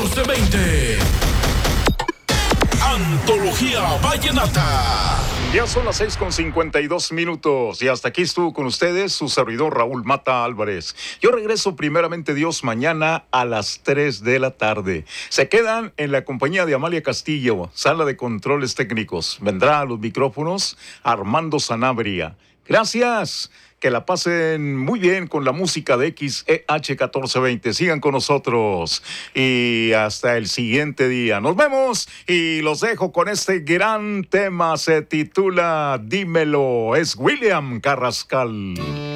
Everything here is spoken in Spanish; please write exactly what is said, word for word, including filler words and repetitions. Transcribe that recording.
catorce veinte. Antología Vallenata. Ya son las seis con cincuenta y dos minutos y hasta aquí estuvo con ustedes su servidor Raúl Mata Álvarez. Yo regreso primeramente Dios mañana a las tres de la tarde. Se quedan en la compañía de Amalia Castillo, sala de controles técnicos. Vendrá a los micrófonos Armando Sanabria. Gracias. Que la pasen muy bien con la música de X E H catorce veinte. Sigan con nosotros y hasta el siguiente día. Nos vemos y los dejo con este gran tema. Se titula Dímelo. Es William Carrascal.